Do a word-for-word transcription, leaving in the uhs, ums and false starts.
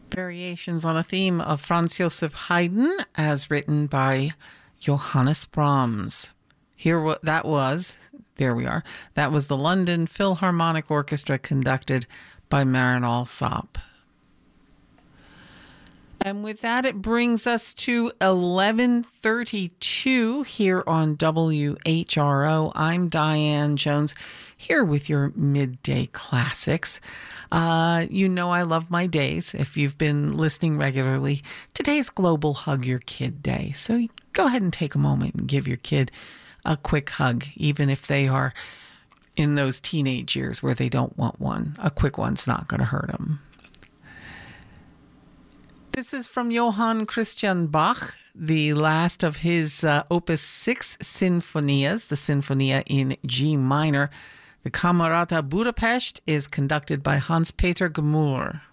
Variations on a theme of Franz Joseph Haydn as written by Johannes Brahms. Here what that was, there we are. That was the London Philharmonic Orchestra conducted by Marin Alsop. And with that, it brings us to eleven thirty-two here on W H R O. I'm Diane Jones, here with your midday classics. Uh, you know I love my days. If you've been listening regularly, today's Global Hug Your Kid Day. So go ahead and take a moment and give your kid a quick hug, even if they are in those teenage years where they don't want one. A quick one's not going to hurt them. This is from Johann Christian Bach, the last of his uh, Opus six Sinfonias, the Sinfonia in G minor. The Camerata Budapest is conducted by Hans-Peter Gmür.